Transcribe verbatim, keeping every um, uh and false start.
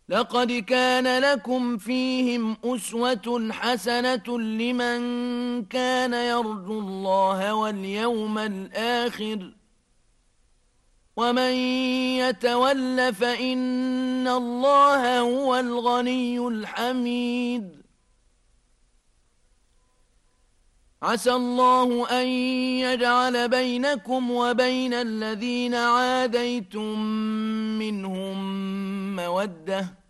لقد كان لكم فيهم أسوة حسنة لمن كان يرجو الله واليوم الآخر ومن يتول فإن الله هو الغني الحميد. عسى الله أن يجعل بينكم وبين الذين عاديتم منهم مودة